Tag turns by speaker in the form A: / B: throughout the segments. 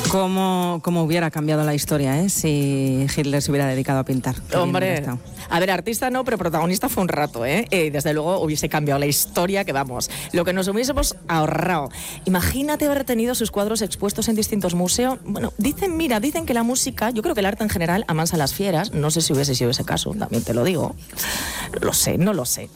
A: ¿Cómo hubiera cambiado la historia, si Hitler se hubiera dedicado a pintar?
B: Hombre, a ver, artista no, pero protagonista fue un rato, desde luego hubiese cambiado la historia, que vamos, lo que nos hubiésemos ahorrado. Imagínate haber tenido sus cuadros expuestos en distintos museos. Bueno, dicen que la música, yo creo que el arte en general amansa a las fieras. No sé si hubiese sido ese caso, también te lo digo. No lo sé.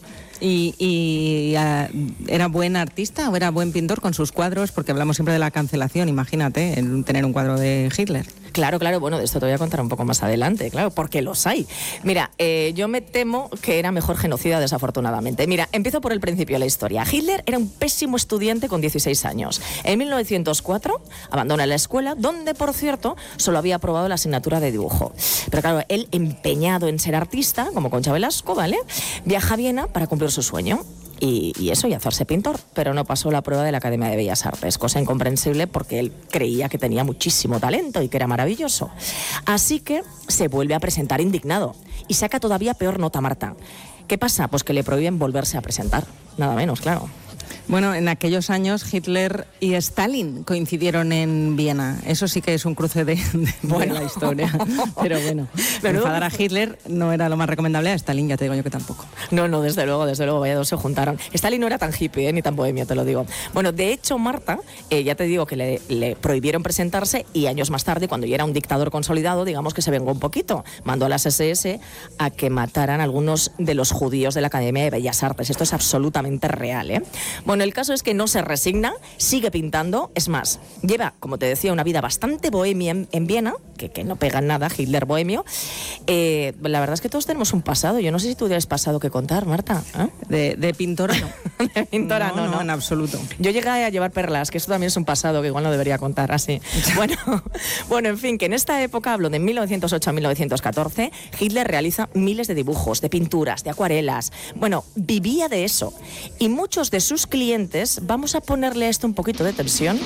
A: ¿Y era buen artista o era buen pintor con sus cuadros? Porque hablamos siempre de la cancelación, imagínate, tener un cuadro de Hitler.
B: Claro, bueno, de esto te voy a contar un poco más adelante, claro, porque los hay. Mira, yo me temo que era mejor genocida, desafortunadamente. Mira, empiezo por el principio de la historia. Hitler era un pésimo estudiante con 16 años. En 1904 abandona la escuela, donde, por cierto, solo había aprobado la asignatura de dibujo. Pero claro, él, empeñado en ser artista, como Concha Velasco, ¿vale?, viaja a Viena para cumplir su sueño. Y hacerse pintor, pero no pasó la prueba de la Academia de Bellas Artes, cosa incomprensible porque él creía que tenía muchísimo talento y que era maravilloso. Así que se vuelve a presentar indignado y saca todavía peor nota, Marta. ¿Qué pasa? Pues que le prohíben volverse a presentar, nada menos, claro.
A: Bueno, en aquellos años Hitler y Stalin coincidieron en Viena. Eso sí que es un cruce de la historia. Pero bueno, enfadar a Hitler no era lo más recomendable. A Stalin ya te digo yo que tampoco.
B: No, desde luego, vaya dos se juntaron. Stalin no era tan hippie, ni tan bohemio, te lo digo. Bueno, de hecho, Marta, ya te digo que le prohibieron presentarse y años más tarde, cuando ya era un dictador consolidado, digamos que se vengó un poquito. Mandó a las SS a que mataran a algunos de los judíos de la Academia de Bellas Artes. Esto es absolutamente real, Bueno, el caso es que no se resigna, sigue pintando, es más, lleva, como te decía, una vida bastante bohemia en Viena, que no pega en nada, Hitler bohemio. La verdad es que todos tenemos un pasado. Yo no sé si tú tienes pasado que contar, Marta.
A: De pintora no.
B: De pintora no,
A: en absoluto.
B: Yo llegué a llevar perlas, que eso también es un pasado que igual no debería contar así. Bueno, en fin, que en esta época, hablo de 1908 a 1914, Hitler realiza miles de dibujos, de pinturas, de acuarelas. Bueno, vivía de eso. Y muchos de sus clientes, vamos a ponerle esto un poquito de tensión,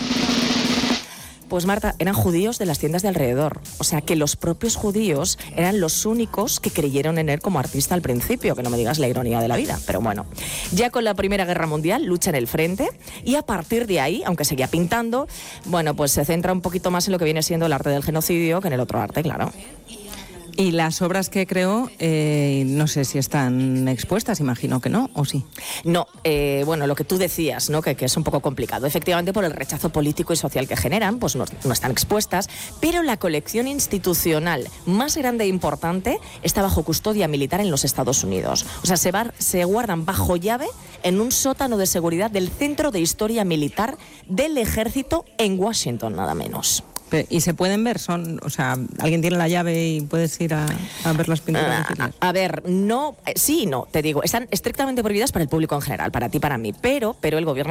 B: pues Marta, eran judíos de las tiendas de alrededor. O sea, que los propios judíos eran los únicos que creyeron en él como artista al principio, que no me digas la ironía de la vida. Pero bueno, ya con la Primera Guerra Mundial lucha en el frente y a partir de ahí, aunque seguía pintando, bueno, pues se centra un poquito más en lo que viene siendo el arte del genocidio que en el otro arte, claro.
A: Y las obras que creó, no sé si están expuestas, imagino que no, ¿o sí?
B: No, bueno, lo que tú decías, ¿no? Que es un poco complicado. Efectivamente, por el rechazo político y social que generan, pues no están expuestas, pero la colección institucional más grande e importante está bajo custodia militar en los Estados Unidos. O sea, se guardan bajo llave en un sótano de seguridad del Centro de Historia Militar del Ejército en Washington, nada menos.
A: ¿Y se pueden ver? O sea, ¿alguien tiene la llave y puedes ir a ver las pinturas de Hitler?
B: A ver, no, sí y no, te digo, están estrictamente prohibidas para el público en general, para ti, para mí, pero el gobierno